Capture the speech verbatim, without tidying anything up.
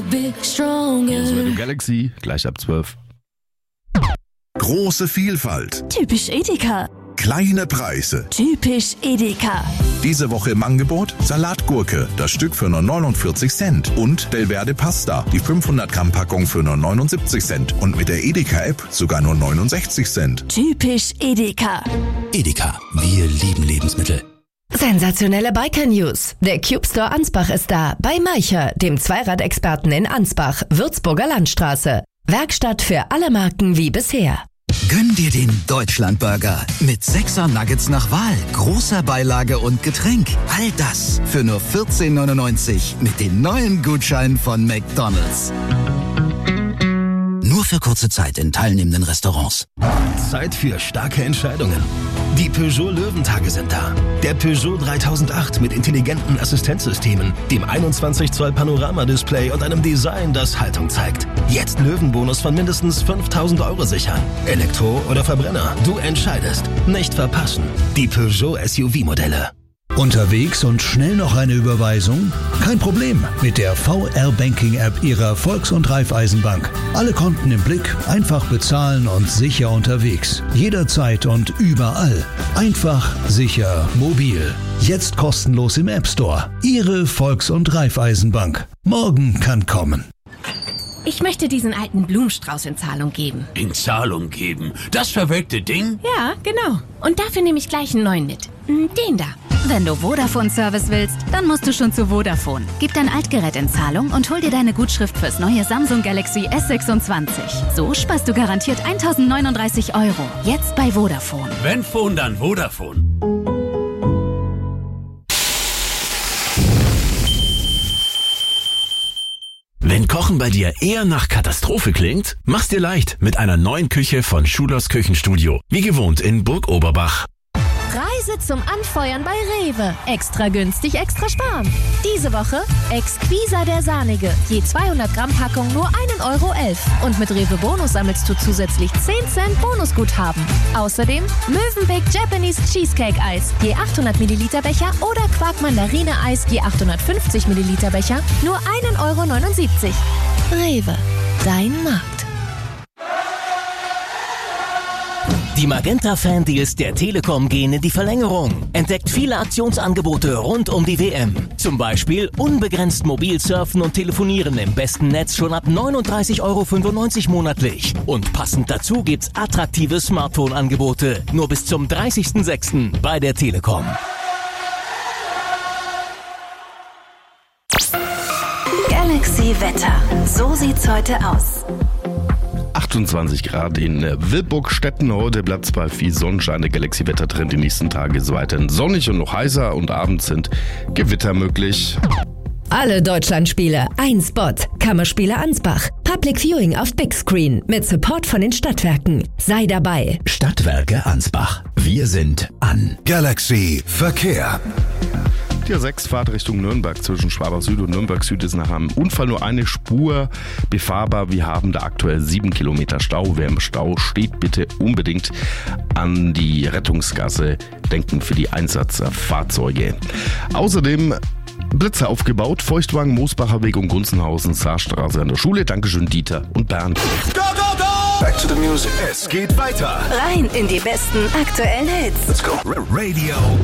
little bit stronger. Hier ist Radio Galaxy, gleich ab zwölf. Große Vielfalt. Typisch Edeka. Kleine Preise. Typisch Edeka. Diese Woche im Angebot Salatgurke, das Stück für nur neunundvierzig Cent. Und Delverde Pasta, die fünfhundert Gramm Packung für nur neunundsiebzig Cent. Und mit der Edeka-App sogar nur neunundsechzig Cent. Typisch Edeka. Edeka, wir lieben Lebensmittel. Sensationelle Biker-News. Der Cube Store Ansbach ist da. Bei Maicher, dem Zweiradexperten in Ansbach, Würzburger Landstraße. Werkstatt für alle Marken wie bisher. Gönn dir den Deutschlandburger mit sechser Nuggets nach Wahl, großer Beilage und Getränk. All das für nur vierzehn neunundneunzig mit den neuen Gutscheinen von McDonald's. Nur für kurze Zeit in teilnehmenden Restaurants. Zeit für starke Entscheidungen. Die Peugeot Löwentage sind da. Der Peugeot dreitausendacht mit intelligenten Assistenzsystemen, dem einundzwanzig Zoll Panoramadisplay und einem Design, das Haltung zeigt. Jetzt Löwenbonus von mindestens fünftausend Euro sichern. Elektro oder Verbrenner, du entscheidest. Nicht verpassen. Die Peugeot S U V-Modelle. Unterwegs und schnell noch eine Überweisung? Kein Problem mit der V R-Banking-App Ihrer Volks- und Raiffeisenbank. Alle Konten im Blick, einfach bezahlen und sicher unterwegs. Jederzeit und überall. Einfach, sicher, mobil. Jetzt kostenlos im App Store. Ihre Volks- und Raiffeisenbank. Morgen kann kommen. Ich möchte diesen alten Blumenstrauß in Zahlung geben. In Zahlung geben? Das verwelkte Ding? Ja, genau. Und dafür nehme ich gleich einen neuen mit. Den da. Wenn du Vodafone-Service willst, dann musst du schon zu Vodafone. Gib dein Altgerät in Zahlung und hol dir deine Gutschrift fürs neue Samsung Galaxy S sechsundzwanzig. So sparst du garantiert eintausendneununddreißig Euro. Jetzt bei Vodafone. Wenn Phone, dann Vodafone. Wenn Kochen bei dir eher nach Katastrophe klingt, mach's dir leicht mit einer neuen Küche von Schulers Küchenstudio. Wie gewohnt in Burg Oberbach. Reise zum Anfeuern bei Rewe. Extra günstig, extra sparen. Diese Woche Exquisa der Sahnige. Je zweihundert Gramm Packung nur ein Euro elf. Und mit Rewe Bonus sammelst du zusätzlich zehn Cent Bonusguthaben. Außerdem Mövenpick Japanese Cheesecake Eis. Je achthundert Milliliter Becher oder Quark Mandarine Eis. Je achthundertfünfzig Milliliter Becher. Nur ein Euro neunundsiebzig. Rewe. Dein Markt. Die Magenta-Fan-Deals der Telekom gehen in die Verlängerung. Entdeckt viele Aktionsangebote rund um die W M. Zum Beispiel unbegrenzt mobil surfen und telefonieren im besten Netz schon ab neununddreißig Euro fünfundneunzig monatlich. Und passend dazu gibt's attraktive Smartphone-Angebote. Nur bis zum dreißigsten sechsten bei der Telekom. Galaxy Wetter. So sieht's heute aus. achtundzwanzig Grad in Wilburgstetten. Heute bleibt es bei viel Sonnenschein. Der Galaxy-Wettertrend die nächsten Tage ist weiterhin sonnig und noch heißer und abends sind Gewitter möglich. Alle Deutschlandspiele, ein Spot. Kammerspiele Ansbach. Public Viewing auf Big Screen mit Support von den Stadtwerken. Sei dabei. Stadtwerke Ansbach. Wir sind an. Galaxy Verkehr. Die A sechs Fahrt Richtung Nürnberg zwischen Schwabach Süd und Nürnberg Süd ist nach einem Unfall nur eine Spur befahrbar. Wir haben da aktuell sieben Kilometer Stau. Wer im Stau steht, bitte unbedingt an die Rettungsgasse denken für die Einsatzfahrzeuge. Außerdem Blitze aufgebaut, Feuchtwagen, Moosbacher Weg und Gunzenhausen, Saarstraße an der Schule. Dankeschön Dieter und Bernd. Go, go, go! Back to the music. Es geht weiter. Rein in die besten aktuellen Hits. Let's go. Radio